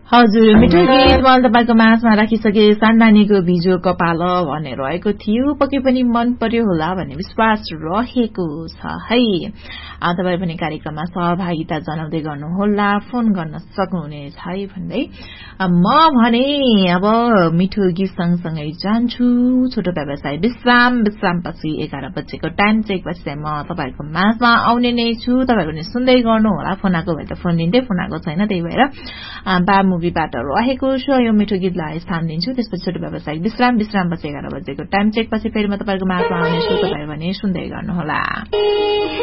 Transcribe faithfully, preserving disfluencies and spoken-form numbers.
हजुर मिठो गीत मैले तपाईको माझमा राखिसके साननानीको भिजो कपाल भन्ने रहेको थियो पक्कै पनि मन पर्यो होला भन्ने विश्वास रहेको छ है तपाईहरु पनि कार्यक्रममा सहभागिता जनाउँदै गर्नुहोला फोन गर्न सक्नुहुनेछ है भन्दै म भने अब मिठो गीत सँगसँगै जान्छु छोटो व्यवसाय विश्राम विश्रामपछि एघार बजेको टाइम चेक पछि म तपाईहरुको माझमा आउने नै छु तपाईहरु पनि सुन्दै गर्नु होला फोनको भए त फोन लिँदै फोनको छैन त्यही भएर बा मुभीबाट रहेको छु यो मिठो गीतलाई स्थान दिन्छु त्यसपछि छोटो व्यवसाय विश्राम विश्रामपछि एघार बजेको टाइम चेक पछि फेरि म तपाईहरुको माझमा आउने छु तपाईहरु पनि सुन्दै गर्नु होला